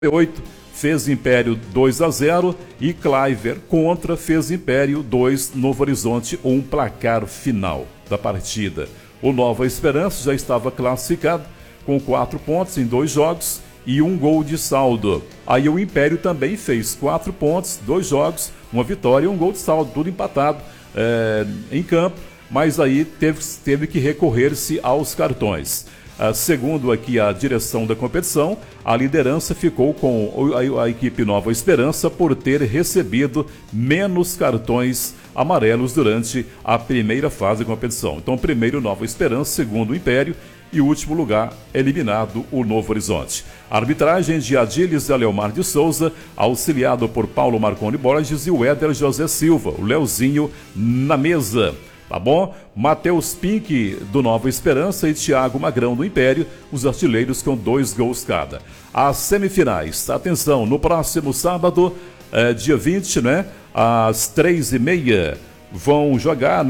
8 fez Império 2-0 e Cliver contra fez Império 2, Novo Horizonte 1, placar final da partida. O Nova Esperança já estava classificado com 4 pontos em 2 jogos e 1 gol de saldo. Aí o Império também fez 4 pontos, 2 jogos, 1 vitória e 1 gol de saldo, tudo empatado em campo, mas aí teve que recorrer-se aos cartões. Segundo aqui a direção da competição, a liderança ficou com a equipe Nova Esperança por ter recebido menos cartões amarelos durante a primeira fase da competição. Então, primeiro Nova Esperança, segundo o Império e último lugar eliminado o Novo Horizonte. A arbitragem de Adílis Aleomar de Souza, auxiliado por Paulo Marconi Borges e o Éder José Silva, o Leozinho na mesa. Tá bom? Matheus Pink, do Nova Esperança, e Thiago Magrão, do Império, os artilheiros com 2 gols cada. As semifinais, atenção, no próximo sábado, dia 20, né? Às 3h30, vão jogar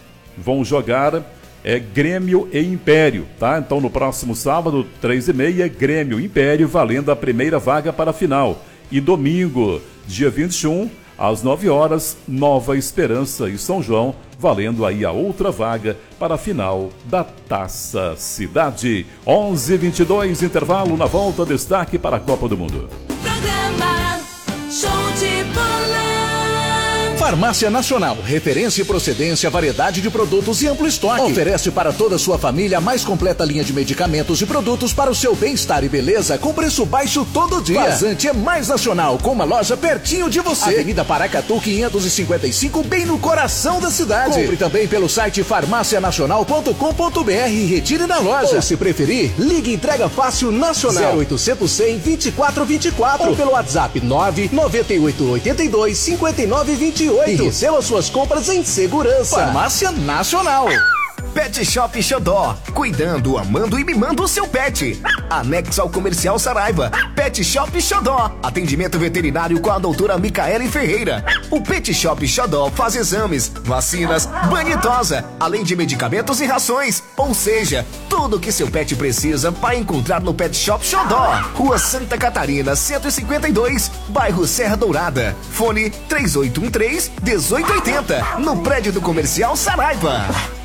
Grêmio e Império, tá? Então, no próximo sábado, 3h30, Grêmio e Império, valendo a primeira vaga para a final. E domingo, dia 21, às 9 horas, Nova Esperança e São João, valendo aí a outra vaga para a final da Taça Cidade. 11h22, intervalo, na volta, destaque para a Copa do Mundo. Programa Show de Bola. Farmácia Nacional, referência e procedência, variedade de produtos e amplo estoque. Oferece para toda a sua família a mais completa linha de medicamentos e produtos para o seu bem-estar e beleza com preço baixo todo dia. Vazante é mais nacional, com uma loja pertinho de você. Avenida Paracatu 555, bem no coração da cidade. Compre também pelo site farmacianacional.com.br e retire na loja. Ou se preferir, ligue entrega fácil nacional 0800 100 2424 ou pelo WhatsApp 998 82 59 28. E receba suas compras em segurança. Farmácia Nacional. Pet Shop Xodó, cuidando, amando e mimando o seu pet. Anexo ao Comercial Saraiva. Pet Shop Xodó, atendimento veterinário com a doutora Micaele Ferreira. O Pet Shop Xodó faz exames, vacinas, banho e tosa, além de medicamentos e rações. Ou seja, tudo que seu pet precisa vai encontrar no Pet Shop Xodó. Rua Santa Catarina, 152, bairro Serra Dourada. Fone 3813-1880, no prédio do Comercial Saraiva.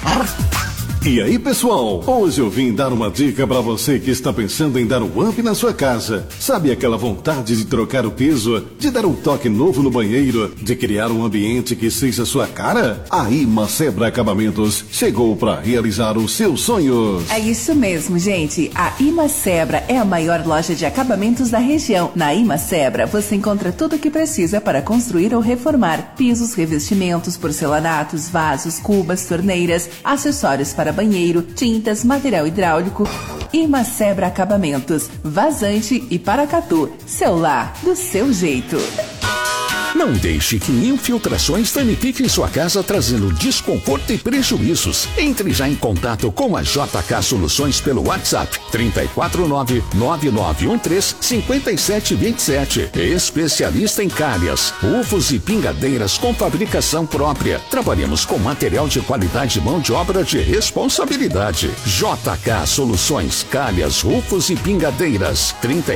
E aí, pessoal, hoje eu vim dar uma dica para você que está pensando em dar um up na sua casa. Sabe aquela vontade de trocar o piso, de dar um toque novo no banheiro, de criar um ambiente que seja sua cara? A Imacebra Acabamentos chegou para realizar os seus sonhos. É isso mesmo, gente. A Imacebra é a maior loja de acabamentos da região. Na Imacebra, você encontra tudo o que precisa para construir ou reformar: pisos, revestimentos, porcelanatos, vasos, cubas, torneiras, acessórios para banheiro, tintas, material hidráulico. Imacebra Acabamentos, Vazante e Paracatu. Seu lar, do seu jeito. Não deixe que infiltrações danifiquem sua casa, trazendo desconforto e prejuízos. Entre já em contato com a JK Soluções pelo WhatsApp 349-9913-5727. Especialista em calhas, ufos e pingadeiras com fabricação própria. Trabalhamos com material de qualidade e mão de obra de responsabilidade. JK Soluções, calhas, ufos e pingadeiras.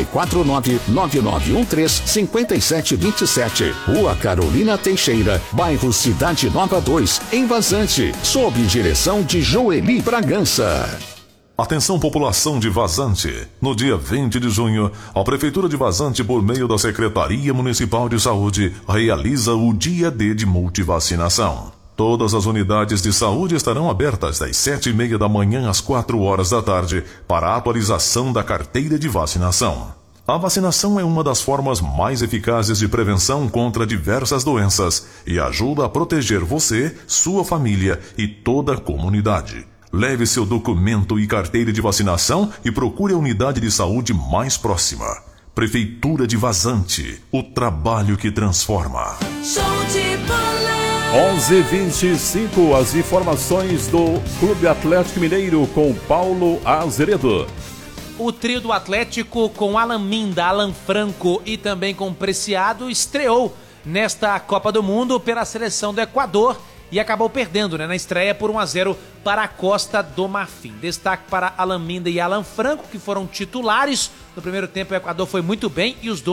349-9913-5727. Rua Carolina Teixeira, bairro Cidade Nova 2, em Vazante, sob direção de Joeli Bragança. Atenção, população de Vazante. No dia 20 de junho, a Prefeitura de Vazante, por meio da Secretaria Municipal de Saúde, realiza o Dia D de multivacinação. Todas as unidades de saúde estarão abertas das 7h30 da manhã às 4 horas da tarde para a atualização da carteira de vacinação. A vacinação é uma das formas mais eficazes de prevenção contra diversas doenças e ajuda a proteger você, sua família e toda a comunidade. Leve seu documento e carteira de vacinação e procure a unidade de saúde mais próxima. Prefeitura de Vazante, o trabalho que transforma. Show de bola. 11h25, as informações do Clube Atlético Mineiro com Paulo Azeredo. O trio do Atlético com Alan Minda, Alan Franco e também com Preciado estreou nesta Copa do Mundo pela seleção do Equador e acabou perdendo, na estreia por 1-0 para a Costa do Marfim. Destaque para Alan Minda e Alan Franco, que foram titulares No primeiro tempo o Equador foi muito bem e os